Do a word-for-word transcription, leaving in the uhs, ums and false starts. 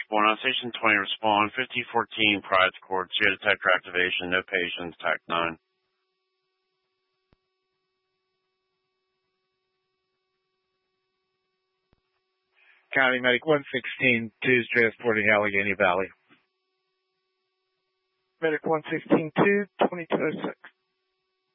one on station twenty, respond. fifty fourteen, prior to court, C O detector activation, no patients, TAC nine. County Medic one sixteen two is transporting Allegheny Valley. Medic one sixteen two, twenty-two oh six.